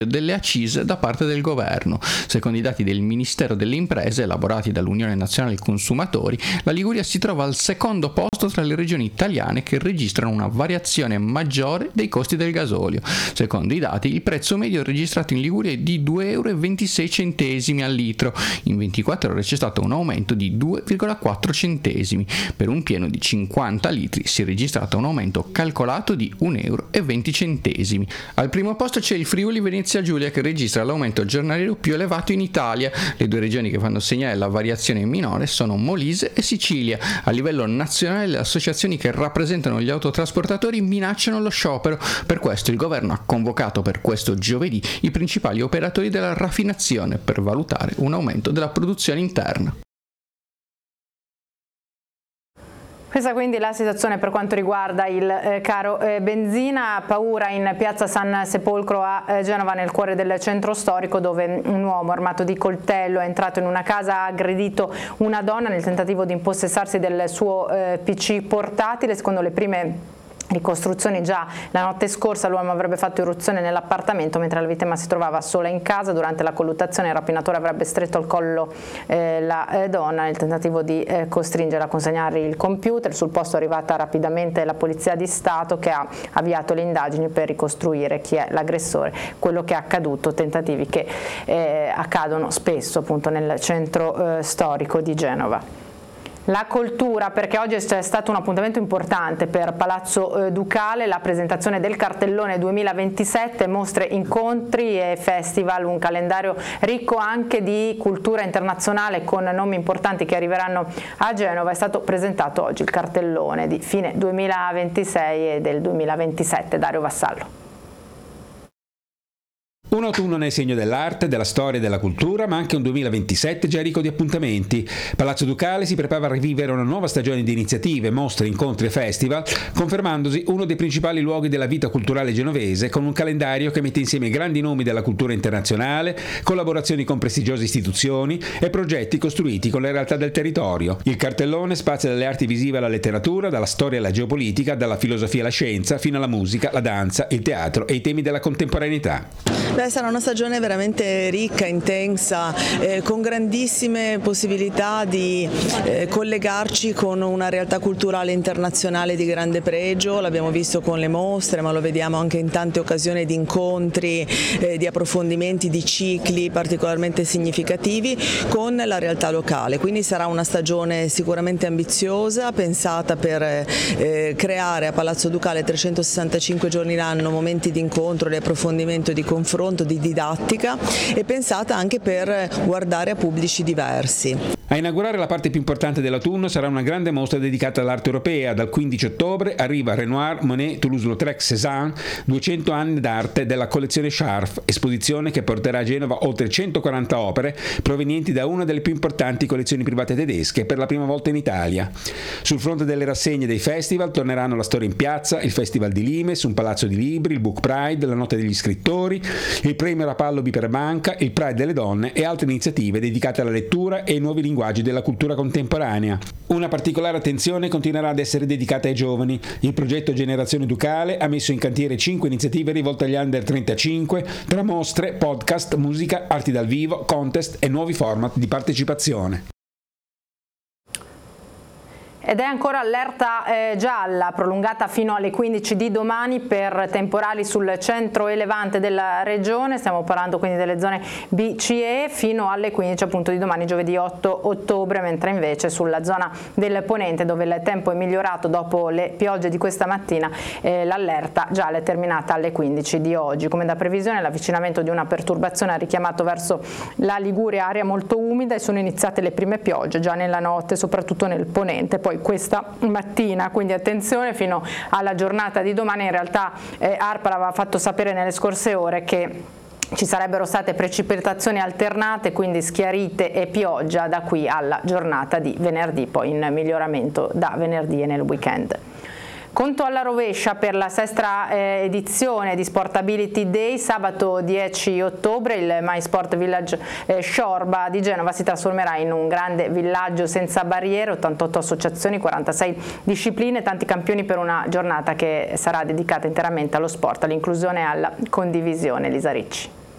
delle accise da parte del governo. Secondo i dati del Ministero delle Imprese elaborati dall'Unione Nazionale Consumatori, la Liguria si trova al secondo posto tra le regioni italiane che registrano una variazione maggiore dei costi del gasolio. Secondo i dati, il prezzo medio registrato in Liguria è di 2,26 euro al litro. In 24 ore c'è stato un aumento di 2,4 centesimi. Per un pieno di 50 litri si è registrato un aumento calcolato di 1,20 euro. Al primo posto c'è il Friuli Venezia Giulia, che registra l'aumento giornaliero più elevato in Italia. Le due regioni che fanno segnare la variazione minore sono Molise e Sicilia. A livello nazionale le associazioni che rappresentano gli autotrasportatori minacciano lo sciopero. Per questo il governo ha convocato per questo giovedì i principali operatori della raffinazione per valutare un aumento della produzione interna. Questa quindi la situazione per quanto riguarda il caro benzina. Paura in piazza San Sepolcro a Genova, nel cuore del centro storico, dove un uomo armato di coltello è entrato in una casa, ha aggredito una donna nel tentativo di impossessarsi del suo PC portatile. Secondo le prime ricostruzioni, già la notte scorsa l'uomo avrebbe fatto irruzione nell'appartamento mentre la vittima si trovava sola in casa. Durante la colluttazione il rapinatore avrebbe stretto al collo la donna nel tentativo di costringerla a consegnare il computer. Sul posto è arrivata rapidamente la Polizia di Stato, che ha avviato le indagini per ricostruire chi è l'aggressore, quello che è accaduto, tentativi che accadono spesso appunto nel centro storico di Genova. La cultura, perché oggi c'è stato un appuntamento importante per Palazzo Ducale, la presentazione del cartellone 2027, mostre, incontri e festival, un calendario ricco anche di cultura internazionale con nomi importanti che arriveranno a Genova. È stato presentato oggi il cartellone di fine 2026 e del 2027. Dario Vassallo. Un autunno nel segno dell'arte, della storia e della cultura, ma anche un 2027 già ricco di appuntamenti. Palazzo Ducale si prepara a rivivere una nuova stagione di iniziative, mostre, incontri e festival, confermandosi uno dei principali luoghi della vita culturale genovese, con un calendario che mette insieme grandi nomi della cultura internazionale, collaborazioni con prestigiose istituzioni e progetti costruiti con le realtà del territorio. Il cartellone spazia dalle arti visive alla letteratura, dalla storia alla geopolitica, dalla filosofia alla scienza, fino alla musica, la danza, il teatro e i temi della contemporaneità. Sarà una stagione veramente ricca, intensa, con grandissime possibilità di collegarci con una realtà culturale internazionale di grande pregio. L'abbiamo visto con le mostre, ma lo vediamo anche in tante occasioni di incontri, di approfondimenti, di cicli particolarmente significativi con la realtà locale. Quindi sarà una stagione sicuramente ambiziosa, pensata per creare a Palazzo Ducale 365 giorni l'anno momenti di incontro, di approfondimento, di confronto, di didattica, e pensata anche per guardare a pubblici diversi. A inaugurare la parte più importante dell'autunno sarà una grande mostra dedicata all'arte europea. Dal 15 ottobre arriva Renoir, Monet, Toulouse-Lautrec, Cézanne, 200 anni d'arte della collezione Scharf, esposizione che porterà a Genova oltre 140 opere provenienti da una delle più importanti collezioni private tedesche per la prima volta in Italia. Sul fronte delle rassegne e dei festival torneranno la Storia in Piazza, il Festival di Limes, un palazzo di libri, il Book Pride, la Notte degli scrittori, il Premio Rapallo Biperbanca, il Pride delle donne e altre iniziative dedicate alla lettura e ai nuovi linguaggi della cultura contemporanea. Una particolare attenzione continuerà ad essere dedicata ai giovani. Il progetto Generazione Ducale ha messo in cantiere 5 iniziative rivolte agli under 35, tra mostre, podcast, musica, arti dal vivo, contest e nuovi format di partecipazione. Ed è ancora allerta gialla prolungata fino alle 15 di domani per temporali sul centro e levante della regione. Stiamo parlando quindi delle zone B, C e fino alle 15 appunto di domani, giovedì 8 ottobre, mentre invece sulla zona del ponente, dove il tempo è migliorato dopo le piogge di questa mattina, l'allerta gialla è terminata alle 15 di oggi. Come da previsione, l'avvicinamento di una perturbazione ha richiamato verso la Liguria aria molto umida e sono iniziate le prime piogge già nella notte, soprattutto nel ponente. Poi questa mattina, quindi attenzione fino alla giornata di domani. In realtà ARPA aveva fatto sapere nelle scorse ore che ci sarebbero state precipitazioni alternate, quindi schiarite e pioggia da qui alla giornata di venerdì, poi in miglioramento da venerdì e nel weekend. Conto alla rovescia per la sesta edizione di Sportability Day. Sabato 10 ottobre il My Sport Village Sciorba di Genova si trasformerà in un grande villaggio senza barriere, 88 associazioni, 46 discipline, tanti campioni per una giornata che sarà dedicata interamente allo sport, all'inclusione e alla condivisione. Elisa Ricci.